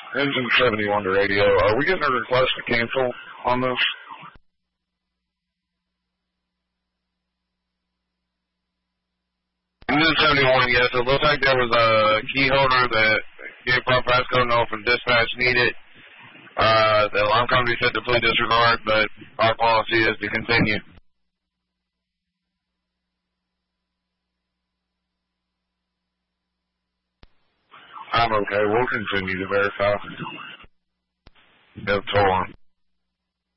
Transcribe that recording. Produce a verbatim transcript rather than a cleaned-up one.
Engine seventy-one to radio. Are we getting a request to cancel on this? Engine seventy-one, yes. It looks like there was a key holder that gave front pass code no from dispatch needed. Uh, the alarm company said to please disregard, but our policy is to continue. I'm okay. We'll continue to verify. Yep, so on.